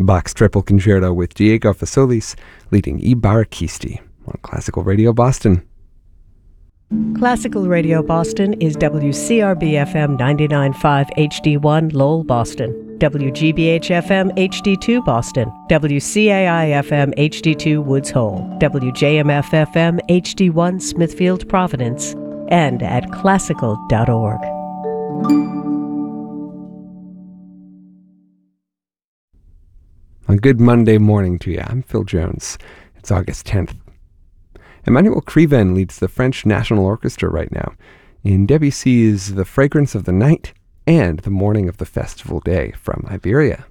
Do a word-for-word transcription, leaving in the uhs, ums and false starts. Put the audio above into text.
Bach's Triple Concerto with Diego Fasolis leading I Barrachisti on Classical Radio Boston. Classical Radio Boston is W C R B F M ninety-nine point five H D one Lowell, Boston, W G B H F M H D two Boston, W C A I F M H D two Woods Hole, W J M F F M H D one Smithfield, Providence, and at classical dot org. A good Monday morning to you. I'm Phil Jones. It's August tenth. Emmanuel Kriven leads the French National Orchestra right now in Debussy's The Fragrance of the Night and The Morning of the Festival Day from Iberia.